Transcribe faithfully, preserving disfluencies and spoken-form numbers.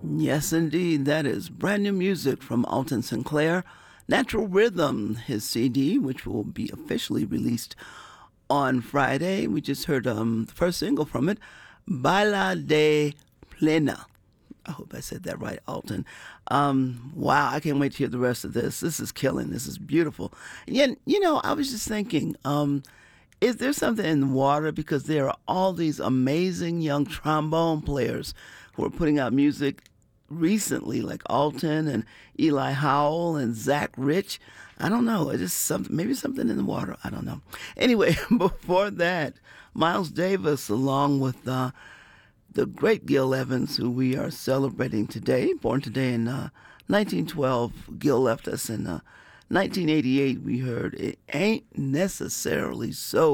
Yes, indeed. That is brand new music from Alton Sinclair. Natural Rhythm, his C D, which will be officially released on Friday. We just heard um, the first single from it, Baila de Plena. I hope I said that right, Alton. Um, wow, I can't wait to hear the rest of this. This is killing. This is beautiful. And yet, you know, I was just thinking, um, is there something in the water? Because there are all these amazing young trombone players who are putting out music recently, like Alton and Eli Howell and Zach Rich. I don't know. It's just something, maybe something in the water. I don't know. Anyway, before that, Miles Davis, along with uh, the great Gil Evans, who we are celebrating today, born today in uh, nineteen twelve. Gil left us in uh, nineteen eighty-eight. We heard It Ain't Necessarily So.